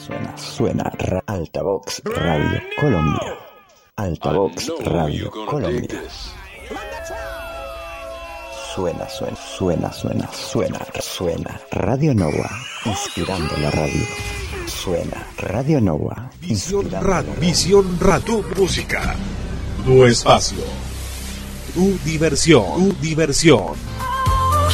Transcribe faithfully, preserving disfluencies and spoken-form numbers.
suena, suena. Ra- Altavox Radio Colombia. Altavox Radio Colombia. Suena, suena, suena, suena, suena, suena. Radio Nova, inspirando la radio. Suena Radio Nova. Visión Radio, Visión Radio, tu música, tu espacio, tu diversión, tu diversión.